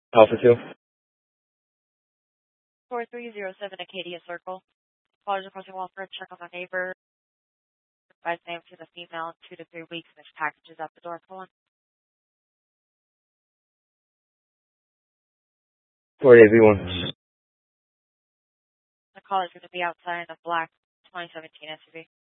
Alpha 2. 4307 Acadia Circle. Callers requesting welfare check on the neighbor. Advise name to the female in 2 to 3 weeks, and there's packages out the door. Calling. 48V1. The caller's going to be outside in a black 2017 SUV.